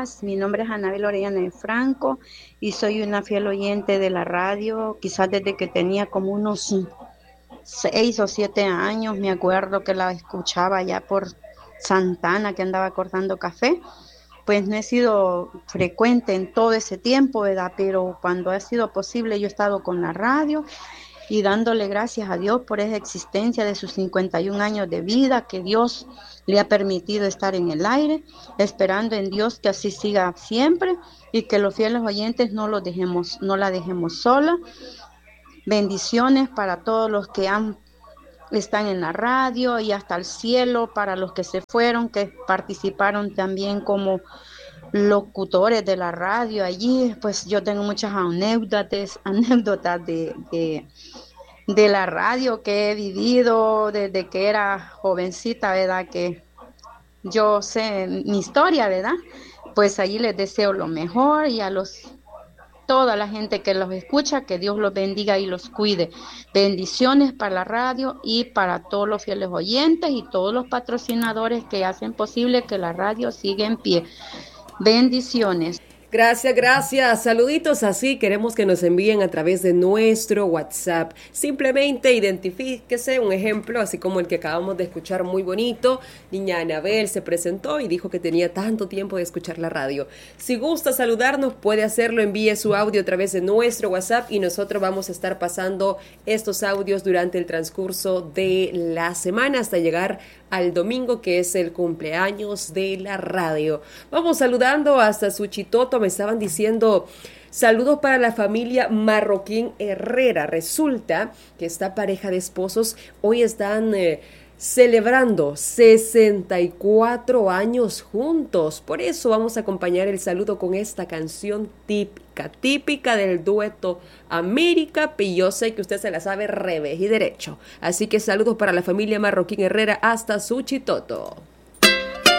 días. Mi nombre es Anabel Orellana de Franco y soy una fiel oyente de la radio, quizás desde que tenía como unos 6 o 7 años. Me acuerdo que la escuchaba ya por Santana, que andaba cortando café. Pues no he sido frecuente en todo ese tiempo, ¿verdad? Pero cuando ha sido posible, yo he estado con la radio y dándole gracias a Dios por esa existencia de sus 51 años de vida, que Dios le ha permitido estar en el aire, esperando en Dios que así siga siempre y que los fieles oyentes no la dejemos sola. Bendiciones para todos los que están en la radio y hasta el cielo, para los que se fueron, que participaron también como locutores de la radio allí. Pues yo tengo muchas anécdotas de la radio que he vivido desde que era jovencita, ¿verdad? Que yo sé mi historia, ¿verdad? Pues allí les deseo lo mejor y toda la gente que los escucha, que Dios los bendiga y los cuide. Bendiciones para la radio y para todos los fieles oyentes y todos los patrocinadores que hacen posible que la radio siga en pie. Bendiciones. Gracias, gracias. Saluditos así. Queremos que nos envíen a través de nuestro WhatsApp. Simplemente identifíquese un ejemplo, así como el que acabamos de escuchar, muy bonito. Niña Anabel se presentó y dijo que tenía tanto tiempo de escuchar la radio. Si gusta saludarnos, puede hacerlo. Envíe su audio a través de nuestro WhatsApp y nosotros vamos a estar pasando estos audios durante el transcurso de la semana hasta llegar al domingo, que es el cumpleaños de la radio. Vamos saludando hasta Suchitoto. Me estaban diciendo saludos para la familia Marroquín Herrera. Resulta que esta pareja de esposos hoy están celebrando 64 años juntos. Por eso vamos a acompañar el saludo con esta canción típica del dueto América, y yo sé que usted se la sabe revés y derecho. Así que saludos para la familia Marroquín Herrera hasta Suchitoto.